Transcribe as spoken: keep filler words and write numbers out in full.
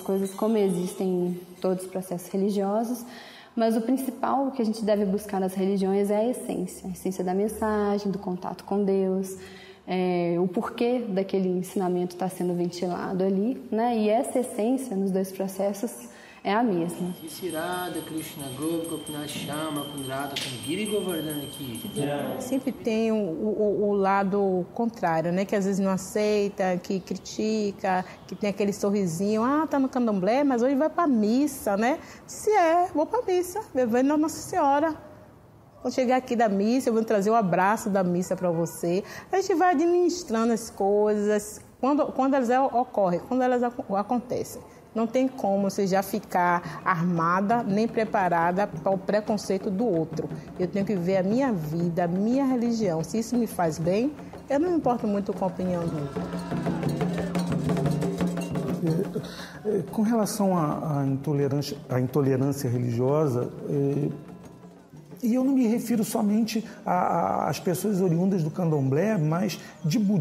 coisas como existem em todos os processos religiosos, mas o principal que a gente deve buscar nas religiões é a essência, a essência da mensagem, do contato com Deus, é, o porquê daquele ensinamento está sendo ventilado ali, né? E essa essência nos dois processos é a mesma. Sempre tem o, o, o lado contrário, né? Que às vezes não aceita, que critica, que tem aquele sorrisinho, ah, tá no candomblé, mas hoje vai pra missa, né? Se é, vou pra missa, levando a Nossa Senhora. Quando chegar aqui da missa, eu vou trazer o abraço da missa para você. A gente vai administrando as coisas, quando, quando elas ocorrem, quando elas acontecem. Não tem como você já ficar armada nem preparada para o preconceito do outro. Eu tenho que ver a minha vida, a minha religião. Se isso me faz bem, eu não me importo muito com a opinião do outro. Com relação à intolerância, à intolerância religiosa, e eu não me refiro somente às pessoas oriundas do candomblé, mas de budismo.